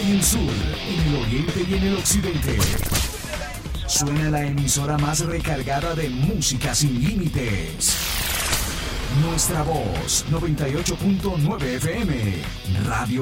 en el sur, en el oriente y en el occidente. Suena la emisora más recargada de música sin límites. Nuestra voz, 98.9 FM, Radio